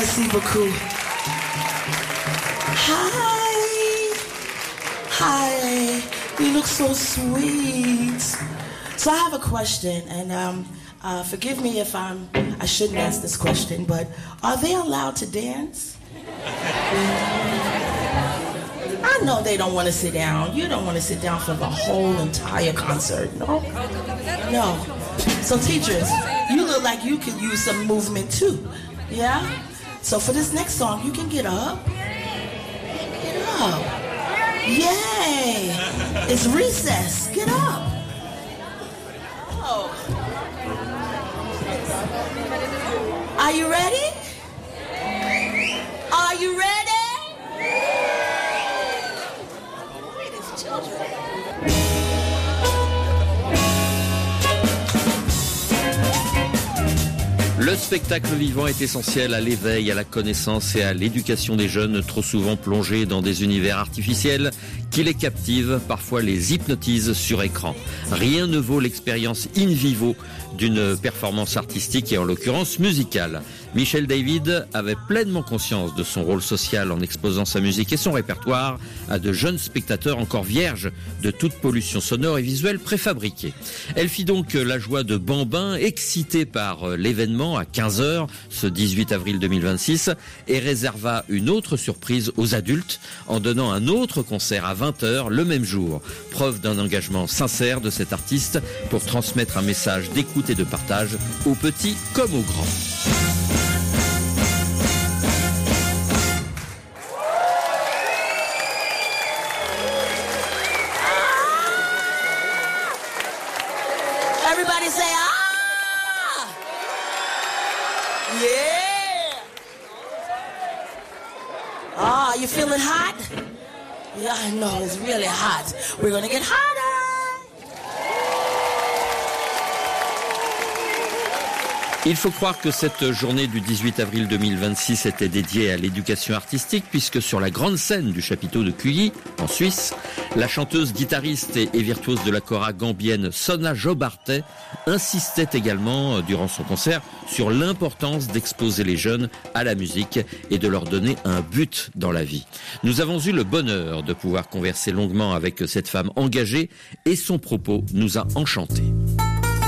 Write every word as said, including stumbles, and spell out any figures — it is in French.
Merci beaucoup. Hi. Hi. You look so sweet. So I have a question, and um, uh, forgive me if I'm, I shouldn't ask this question, but are they allowed to dance? I know they don't want to sit down. You don't want to sit down for the whole entire concert, no? No. So teachers, you look like you could use some movement too, yeah? So for this next song, you can get up. Get up. Yay! It's recess. Get up. Oh. Are you ready? Are you ready? Le spectacle vivant est essentiel à l'éveil, à la connaissance et à l'éducation des jeunes, trop souvent plongés dans des univers artificiels qui les captivent, parfois les hypnotisent sur écran. Rien ne vaut l'expérience in vivo d'une performance artistique et en l'occurrence musicale. Michel David avait pleinement conscience de son rôle social en exposant sa musique et son répertoire à de jeunes spectateurs encore vierges de toute pollution sonore et visuelle préfabriquée. Elle fit donc la joie de bambins excités par l'événement à quinze heures ce dix-huit avril deux mille vingt-six et réserva une autre surprise aux adultes en donnant un autre concert à vingt heures le même jour. Preuve d'un engagement sincère de cet artiste pour transmettre un message d'écoute et de partage aux petits comme aux grands. Everybody say, ah! Yeah! Ah, you feeling hot? Yeah, I know, it's really hot. We're gonna get hotter! Il faut croire que cette journée du dix-huit avril deux mille vingt-six était dédiée à l'éducation artistique puisque sur la grande scène du chapiteau de Cuilly, en Suisse, la chanteuse, guitariste et virtuose de la chora gambienne Sona Jobarteh insistait également durant son concert sur l'importance d'exposer les jeunes à la musique et de leur donner un but dans la vie. Nous avons eu le bonheur de pouvoir converser longuement avec cette femme engagée et son propos nous a enchantés.